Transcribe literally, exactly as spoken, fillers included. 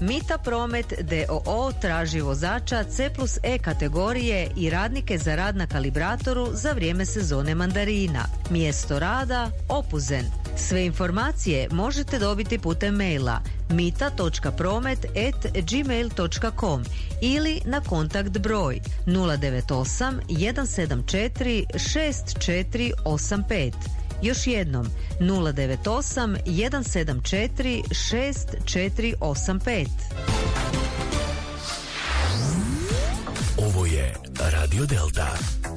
Mita Promet d o o traži vozača C plus E kategorije i radnike za rad na kalibratoru za vrijeme sezone mandarina. Mjesto rada Opuzen. Sve informacije možete dobiti putem maila mita točka promet at gmail točka com ili na kontakt broj nula devet osam jedan sedam četiri šest četiri osam pet. Još jednom nula devet osam jedan sedam četiri šest četiri osam pet. Ovo je Radio Delta.